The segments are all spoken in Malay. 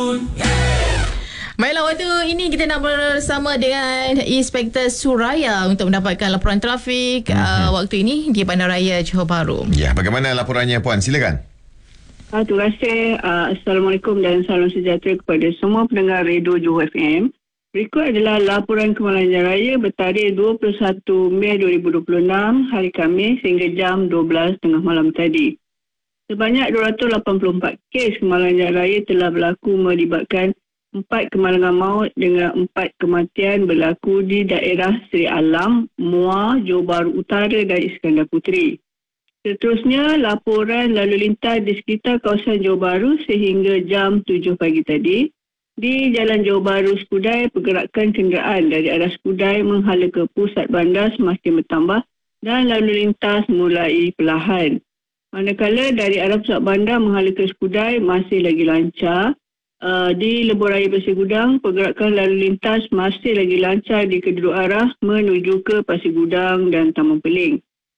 Baiklah, waktu ini kita nak bersama dengan Inspektor Suraya untuk mendapatkan laporan trafik waktu ini di Bandaraya Johor Bahru. Ya, bagaimana laporannya Puan? Silakan. Terima kasih. Assalamualaikum dan salam sejahtera kepada semua pendengar Radio Johor FM. Berikut adalah laporan Kemalangan Jalan Raya bertarikh 21 Mei 2026 hari Khamis hingga jam 12.30 malam tadi. Sebanyak 284 kes kemalangan jalan raya telah berlaku melibatkan 4 kemalangan maut dengan 4 kematian berlaku di daerah Seri Alam, Muar, Johor Bahru Utara dan Iskandar Puteri. Seterusnya, laporan lalu lintas di sekitar kawasan Johor Bahru sehingga jam 7 pagi tadi. Di Jalan Johor Bahru Skudai, pergerakan kenderaan dari arah Skudai menghala ke pusat bandar semakin bertambah dan lalu lintas mulai perlahan. Manakala dari arah pusat bandar menghala ke Skudai masih lagi lancar. Di Lebuh Raya Pasir Gudang, pergerakan lalu lintas masih lagi lancar di kedua arah menuju ke Pasir Gudang dan Taman Peling.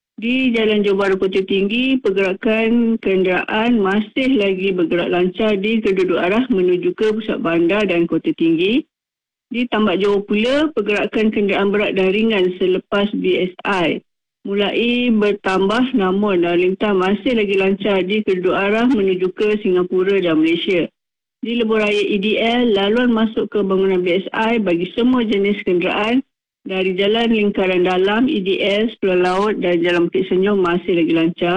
Di Jalan Johor Bahru Kota Tinggi, pergerakan kenderaan masih lagi bergerak lancar di kedua arah menuju ke Pusat Bandar dan Kota Tinggi. Di Tambak Johor pula, pergerakan kenderaan berat dan ringan selepas BSI mulai bertambah, namun lalu lintas masih lagi lancar di kedua arah menuju ke Singapura dan Malaysia. Di Lebuh Raya EDL, laluan masuk ke bangunan BSI bagi semua jenis kenderaan dari Jalan Lingkaran Dalam, EDL, Seluar Laut dan Jalan Bukit Senyum masih lagi lancar.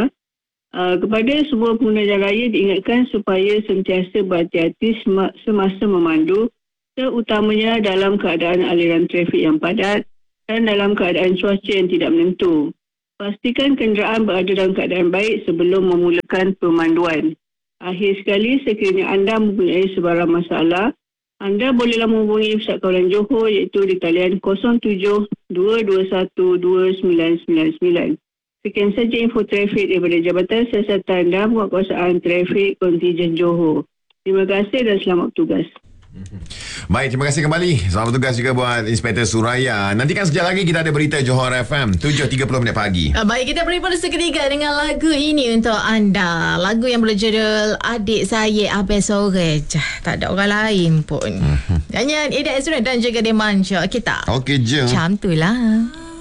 Kepada semua pengguna jalan raya diingatkan supaya sentiasa berhati-hati semasa memandu, terutamanya dalam keadaan aliran trafik yang padat dan dalam keadaan cuaca yang tidak menentu. Pastikan kenderaan berada dalam keadaan baik sebelum memulakan pemanduan. Akhir sekali, sekiranya anda mempunyai sebarang masalah, anda bolehlah menghubungi Pusat Kawalan Johor iaitu di talian 07-221-2999. Sekian saja info trafik daripada Jabatan Siasatan dan Penguatkuasaan Trafik Kontijen Johor. Terima kasih dan selamat bertugas. Baik, terima kasih kembali. Selamat bertugas juga buat Inspektor Suraya. Nantikan sekejap lagi kita ada berita Johor FM 7.30 pagi. Baik, kita beri pada seketika dengan lagu ini untuk anda. Lagu yang berjudul Adik Saya Abang Sore. Tak ada orang lain pun. Nyanyian Ida Ezra dan juga Demanja kita. Okey je. Macam tu lah.